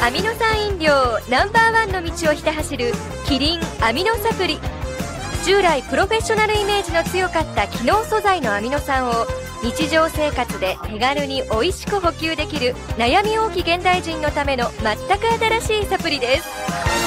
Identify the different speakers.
Speaker 1: アミノ酸飲料No.1の道をひた走るキリンアミノサプリ。従来プロフェッショナルイメージの強かった機能素材のアミノ酸を日常生活で手軽に美味しく補給できる悩み多き現代人のための全く新しいサプリです。